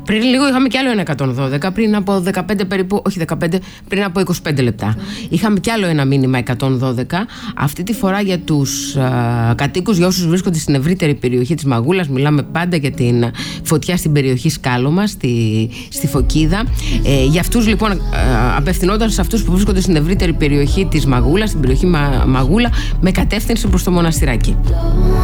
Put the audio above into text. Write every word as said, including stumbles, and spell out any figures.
Πριν λίγο είχαμε κι άλλο ένα εκατόν δώδεκα, πριν από δεκαπέντε περίπου, όχι δεκαπέντε, πριν από είκοσι πέντε λεπτά. Mm. Είχαμε κι άλλο ένα μήνυμα εκατόν δώδεκα, αυτή τη φορά για τους α, κατοίκους, για όσους βρίσκονται στην ευρύτερη περιοχή της Μαγούλας. Μιλάμε πάντα για την φωτιά στην περιοχή Σκάλωμα, στη, στη Φωκίδα. Ε, για αυτούς λοιπόν, α, απευθυνόταν σε αυτούς που βρίσκονται στην ευρύτερη περιοχή της Μαγούλας, στην περιοχή Μα, Μαγούλα, με κατεύθυνση προς το Μοναστηράκι.